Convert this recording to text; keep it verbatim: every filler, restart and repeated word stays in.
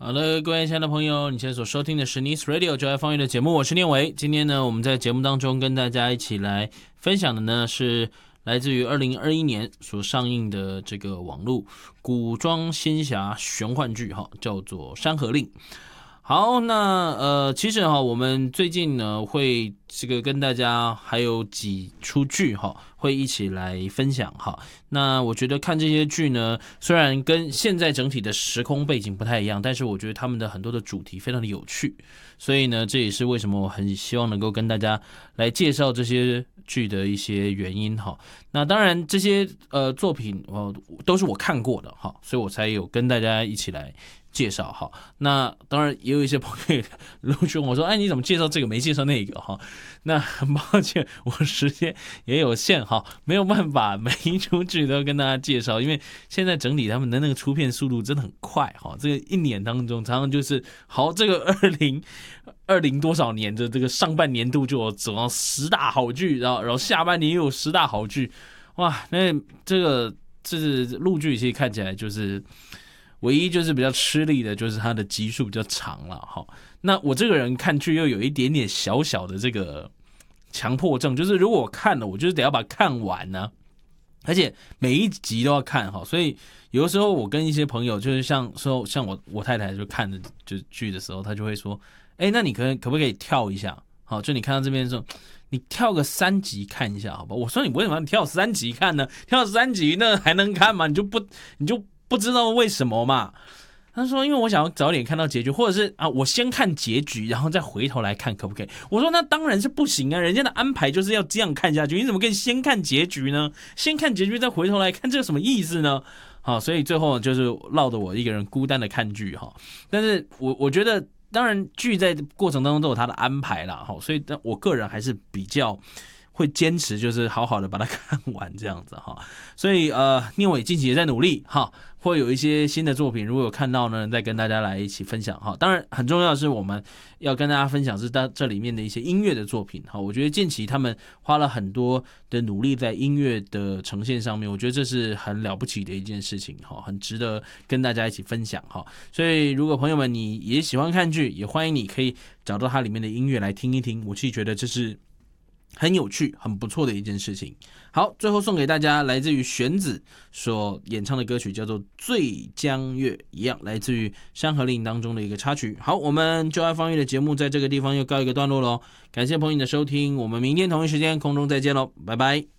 好的，各位亲爱的朋友，你现在所收听的是 Nice Radio 就爱放乐的节目，我是念维。今天呢，我们在节目当中跟大家一起来分享的呢是来自于二零二一年所上映的这个网络古装仙侠玄幻剧，哈，叫做《山河令》。好，那呃，其实哈，我们最近呢会这个跟大家还有几出剧哈，会一起来分享哈。那我觉得看这些剧呢，虽然跟现在整体的时空背景不太一样，但是我觉得他们的很多的主题非常的有趣，所以呢，这也是为什么我很希望能够跟大家来介绍这些剧的一些原因哈。那当然这些呃作品哦都是我看过的哈，所以我才有跟大家一起来介绍哈。那当然也有一些朋友陆续问我说，哎，你怎么介绍这个没介绍那个哈？那很抱歉，我时间也有限哈，没有办法每一出剧都跟大家介绍，因为现在整体他们的那个出片速度真的很快哈。这个一年当中，常常就是好，这个二零二零多少年的这个上半年度就有走到十大好剧，然后然后下半年又有十大好剧，哇，那这个这是陆剧，其实看起来就是唯一就是比较吃力的，就是它的集数比较长了哈。那我这个人看剧又有一点点小小的这个强迫症，就是如果我看了，我就是得要把它看完呢、啊，而且每一集都要看哈。所以有的时候我跟一些朋友，就是像说像我我太太就看的就剧的时候，她就会说，哎，那你可可不可以跳一下？好，就你看到这边的时候，你跳个三集看一下，好吧？我说你为什么要跳三集看呢？跳三集那还能看吗？你就不你就不知道为什么嘛？他说因为我想要早点看到结局，或者是啊我先看结局然后再回头来看可不可以？我说那当然是不行啊，人家的安排就是要这样看下去，你怎么可以先看结局呢？先看结局再回头来看，这个什么意思呢？好，所以最后就是落得我一个人孤单的看剧哈。但是我我觉得当然剧在过程当中都有它的安排啦，所以我个人还是比较会坚持，就是好好的把它看完这样子哈。所以呃，念伟近期也在努力哈，会有一些新的作品，如果有看到呢，再跟大家来一起分享哈。当然很重要的是我们要跟大家分享是这里面的一些音乐的作品哈。我觉得近期他们花了很多的努力在音乐的呈现上面，我觉得这是很了不起的一件事情哈，很值得跟大家一起分享哈。所以如果朋友们你也喜欢看剧，也欢迎你可以找到它里面的音乐来听一听，我自己觉得这是很有趣很不错的一件事情。好，最后送给大家来自于玄子所演唱的歌曲，叫做《醉江月》，一样来自于《山河令》当中的一个插曲。好，我们就爱放乐的节目在这个地方又告一个段落咯，感谢朋友的收听，我们明天同一时间空中再见咯，拜拜。